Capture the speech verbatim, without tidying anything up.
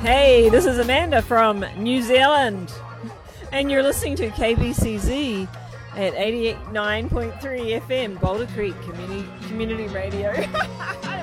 Hey, this is Amanda from New Zealand, and you're listening to K B C Z at eighty-nine point three F M, Boulder Creek Community, Community Radio.